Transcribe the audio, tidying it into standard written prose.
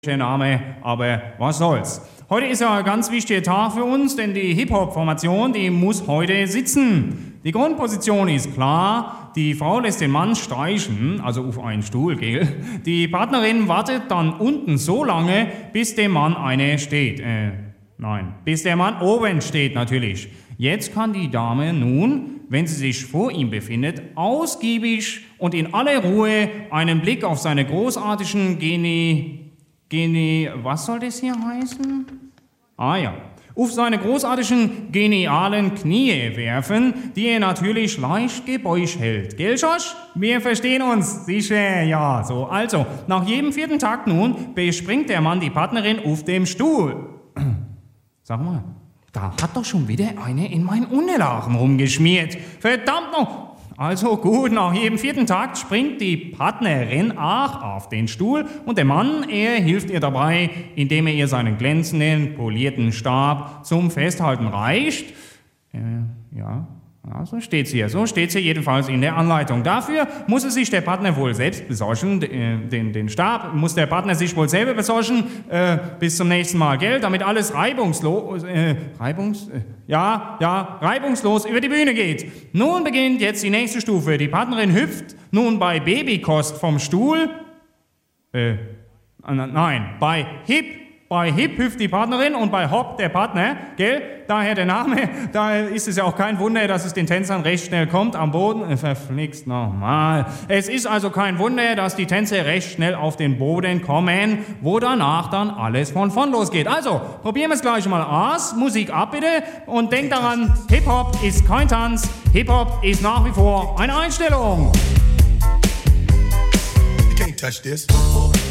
Name, aber was soll's. Heute ist ja ein ganz wichtiger Tag für uns, denn die Hip-Hop-Formation, die muss heute sitzen. Die Grundposition ist klar, die Frau lässt den Mann streichen, also auf einen Stuhl, gell? Die Partnerin wartet dann unten so lange, bis dem Mann eine steht. Bis der Mann oben steht natürlich. Jetzt kann die Dame nun, wenn sie sich vor ihm befindet, ausgiebig und in aller Ruhe einen Blick auf seine großartigen was soll das hier heißen? Auf seine großartigen, genialen Knie werfen, die er natürlich leicht gebeugt hält. Gell, Josh? Wir verstehen uns, sicher, ja, so. Also, nach jedem 4. Takt nun bespringt der Mann die Partnerin auf dem Stuhl. Sag mal, da hat doch schon wieder eine in meinen Unterlagen rumgeschmiert. Verdammt noch! Also gut, nach jedem 4. Takt springt die Partnerin auch auf den Stuhl und der Mann, er hilft ihr dabei, indem er ihr seinen glänzenden, polierten Stab zum Festhalten reicht. So steht sie hier. So steht sie jedenfalls in der Anleitung. Dafür muss es sich der Partner wohl selbst besorgen. Den Stab muss der Partner sich wohl selber besorgen. Bis zum nächsten Mal, gell? Damit alles reibungslos über die Bühne geht. Nun beginnt jetzt die nächste Stufe. Die Partnerin hüpft nun bei Babykost vom Stuhl. Bei Hip hüpft die Partnerin und bei Hop der Partner, gell? Daher der Name, da ist es ja auch kein Wunder, dass es den Tänzern recht schnell kommt am Boden. Verflixt nochmal. Es ist also kein Wunder, dass die Tänzer recht schnell auf den Boden kommen, wo danach dann alles von vorn losgeht. Also, probieren wir es gleich mal aus. Musik ab bitte und denkt daran, Hip-Hop ist kein Tanz, Hip-Hop ist nach wie vor eine Einstellung. You can't touch this.